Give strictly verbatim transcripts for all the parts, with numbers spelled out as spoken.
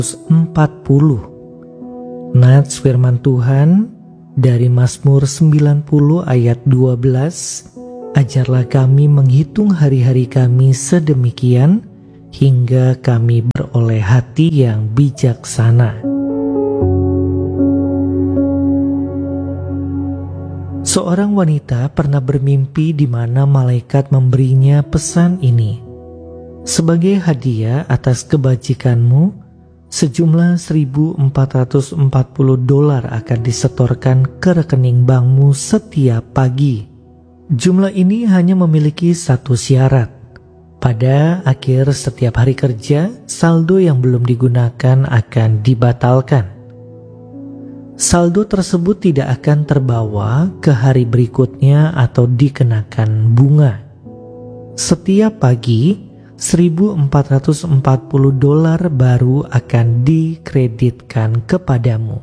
empat puluh. Nats firman Tuhan dari Mazmur sembilan puluh ayat dua belas. Ajarlah kami menghitung hari-hari kami sedemikian hingga kami beroleh hati yang bijaksana. Seorang wanita pernah bermimpi di mana malaikat memberinya pesan ini. Sebagai hadiah atas kebajikanmu, sejumlah seribu empat ratus empat puluh dolar akan disetorkan ke rekening bankmu setiap pagi. Jumlah ini hanya memiliki satu syarat. Pada akhir setiap hari kerja, saldo yang belum digunakan akan dibatalkan. Saldo tersebut tidak akan terbawa ke hari berikutnya atau dikenakan bunga. Setiap pagi, seribu empat ratus empat puluh dolar baru akan dikreditkan kepadamu.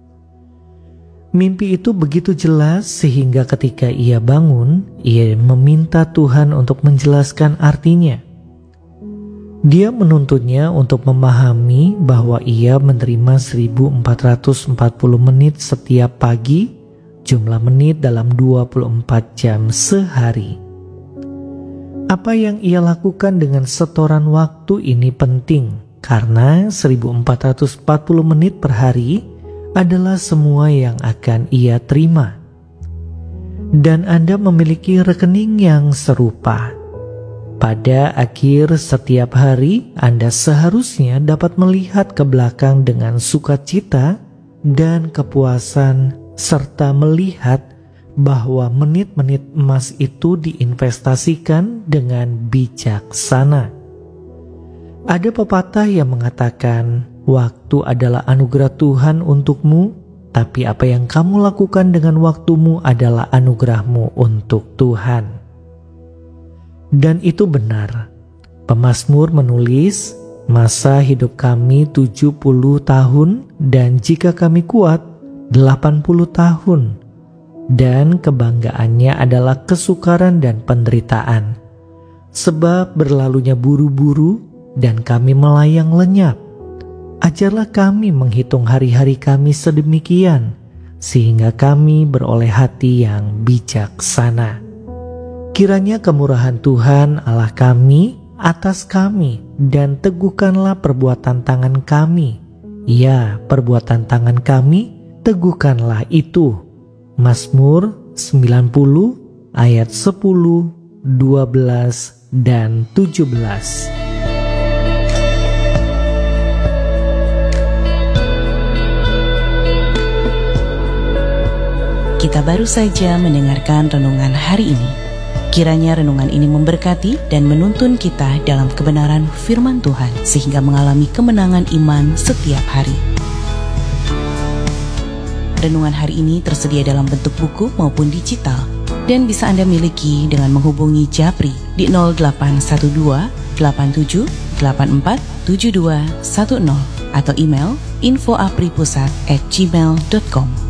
Mimpi itu begitu jelas sehingga ketika ia bangun, ia meminta Tuhan untuk menjelaskan artinya. Dia menuntutnya untuk memahami bahwa ia menerima seribu empat ratus empat puluh menit setiap pagi, jumlah menit dalam dua puluh empat jam sehari. Apa yang ia lakukan dengan setoran waktu ini penting, karena seribu empat ratus empat puluh menit per hari adalah semua yang akan ia terima. Dan Anda memiliki rekening yang serupa. Pada akhir setiap hari, Anda seharusnya dapat melihat ke belakang dengan sukacita dan kepuasan, serta melihat bahwa menit-menit emas itu diinvestasikan dengan bijaksana. Ada pepatah yang mengatakan, waktu adalah anugerah Tuhan untukmu, tapi apa yang kamu lakukan dengan waktumu adalah anugerahmu untuk Tuhan. Dan itu benar. Pemazmur menulis, masa hidup kami tujuh puluh tahun dan jika kami kuat delapan puluh tahun. Dan kebanggaannya adalah kesukaran dan penderitaan. Sebab berlalunya buru-buru dan kami melayang lenyap. Ajarlah kami menghitung hari-hari kami sedemikian sehingga kami beroleh hati yang bijaksana. Kiranya kemurahan Tuhan Allah kami atas kami dan teguhkanlah perbuatan tangan kami. Ya, perbuatan tangan kami, teguhkanlah itu. Mazmur sembilan puluh ayat sepuluh, dua belas, dan tujuh belas. Kita baru saja mendengarkan renungan hari ini. Kiranya renungan ini memberkati dan menuntun kita dalam kebenaran firman Tuhan sehingga mengalami kemenangan iman setiap hari. Renungan hari ini tersedia dalam bentuk buku maupun digital dan bisa Anda miliki dengan menghubungi Japri di nol delapan satu dua, delapan tujuh, delapan empat, tujuh dua satu nol atau email info apripusat at gmail dot com.